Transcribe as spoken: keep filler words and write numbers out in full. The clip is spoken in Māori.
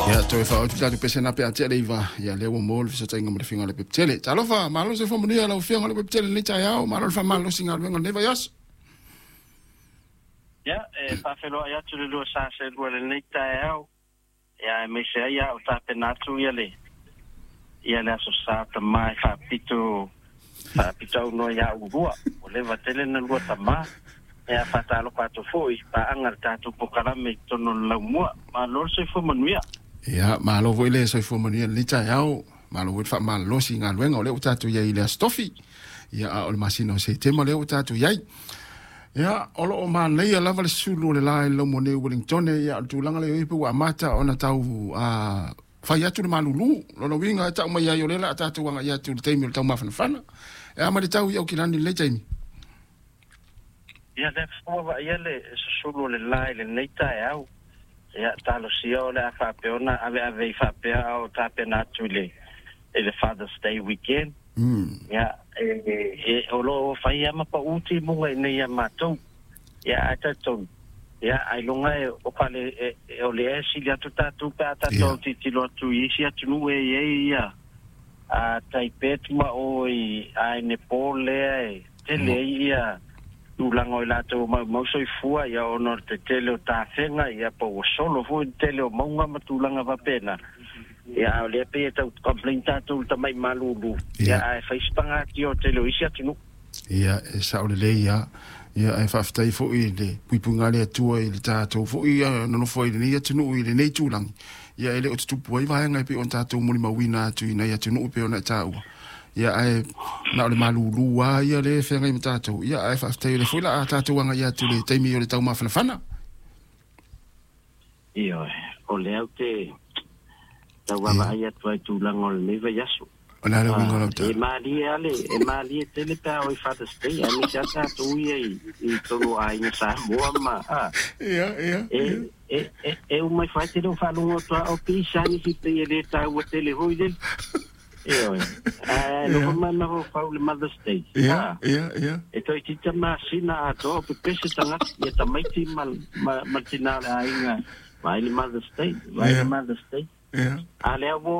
Ya toi fa tu tatu pese na pe ate le va ya le wo mol fi sa inga mo finga le peptele talo fa malo se fo mo dia la finga le peptele ni cha ya malo fa malo singa le ngonde va yas ya e pa felo ya tu le lo sa se lo le ni cha ya ya me se ya o ta pe na tu ya le ya la so sa ta mai fa pito fa pito no ya u bua o le va tele na lo ta ma ya fa ta lo pa to foi pa angar ta tu po kala me to no la mo malo se fo mo ya ya malo vo ile so fo mo ni ni cha ya malo vo fa malo singa le ngole o tatu ya ile stofi ya o le masino se te mo le o tatu ya ya olo o man le la vale sulu le la lo mo ne Wellington ya tu langa le ipu wa mata ona tau a fa ya tu le malulu lo no winga ta mo ya yo le la tatu wa ya tu te mi tau ma fana fana ya ma le tau ya o kilani le taimi ya le fo va ya le sulu le la le neita ya ya talo sio le fa peona ave ave fa pe o ta pe na tu le le Father's Day weekend mm ya e e o lo fa ya ma pa uti mo ne ya ma to ya ata to ya ai longa o pale o le si ya tu ta tu pa ta to ti ti lo tu i si atu nu e ya a tai pet ma o i ai ne pole te le ya tu lango la to ma mo so fua ya o no te tele o ta fenga ya po solo fu tele o monga ma tu langa va pena ya le pe ta complainta tu ta mai malulu ya ai fa ispanga ti o tele o isia tinu ya sa o le ya ya ai fa ftai fo i le puipunga le tu i le ta to fo i no no fo i le tinu i le nei tu lang ya ele o tu poi va nga pe on ta to mo ma wina tu i na ya tinu pe ona ta u ya ai na le malulu wa ya le fenga i mtato ya ai fa ftai le fo la ta to nga ya tu le taimi o le tau ma fana fana io o le te ta wa va ya tu tu lango le va yaso ona le wingo la ta e mali ale e mali te le pa o fa te stay ani ja ta tu i i to lo ai na sa mo ma ya ya e e e o mai fa te do fa lo to o pi sa ni si te le ta o te le ho i del io eh lo ma na ho fa le Mother's Day ya ya ya e to ti ta ma sina to pe pese tanga ya ta mai ti mal ma tina ai nga vai le Mother's Day vai le Mother's Day ya ale